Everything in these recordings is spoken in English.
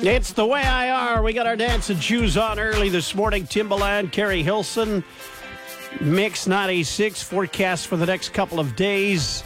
It's the way I are. We got our dancing shoes on early this morning. Timbaland, Carrie Hilson, Mix 96 forecast for the next couple of days.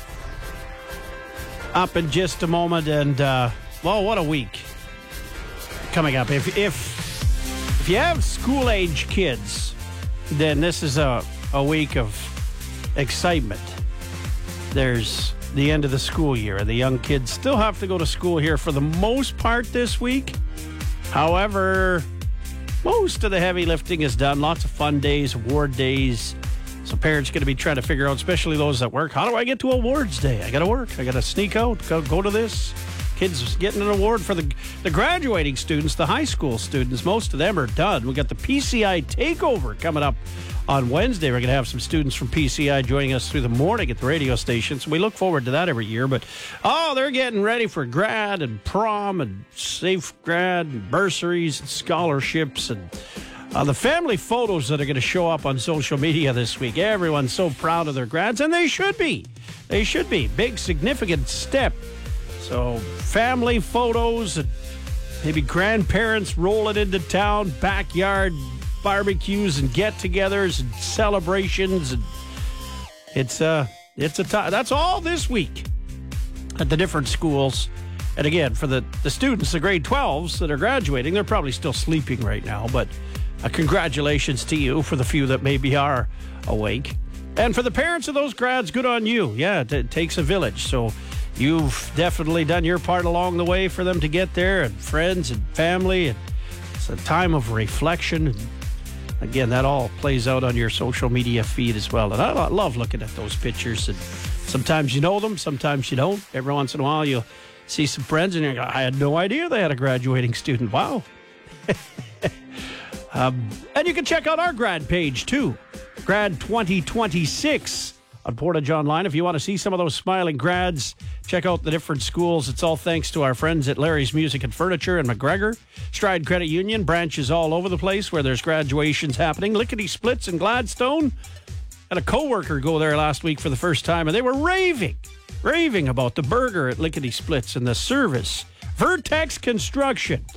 Up in just a moment, and well, what a week coming up. If you have school-age kids, then this is a week of excitement. There's the end of the school year, and the young kids still have to go to school here for the most part this week. However, most of the heavy lifting is done. Lots of fun days, award days. So parents going to be trying to figure out, especially those that work, how do I get to awards day? I got to work. I got to sneak out, go to this. Kids getting an award for the graduating students, the high school students. Most of them are done. We got the PCI takeover coming up on Wednesday. We're going to have some students from PCI joining us through the morning at the radio station. So we look forward to that every year. But, they're getting ready for grad and prom and safe grad and bursaries and scholarships and the family photos that are going to show up on social media this week. Everyone's so proud of their grads, and they should be. They should be. Big, significant step. So family photos and maybe grandparents rolling into town, backyard barbecues and get-togethers and celebrations. And it's a time. That's all this week at the different schools. And again, for the students, the grade 12s that are graduating, they're probably still sleeping right now. But congratulations to you for the few that maybe are awake. And for the parents of those grads, good on you. Yeah, it takes a village. So you've definitely done your part along the way for them to get there, and friends and family. And it's a time of reflection. Again, that all plays out on your social media feed as well. And I love looking at those pictures. And sometimes you know them, sometimes you don't. Every once in a while you'll see some friends and you're like, I had no idea they had a graduating student. Wow. And you can check out our grad page too. Grad 2026 on Portage Online. If you want to see some of those smiling grads, check out the different schools. It's all thanks to our friends at Larry's Music and Furniture in McGregor. Stride Credit Union, branches all over the place where there's graduations happening. Lickety Splits in Gladstone. Had a coworker go there last week for the first time, and they were raving about the burger at Lickety Splits and the service. Vertex Construction.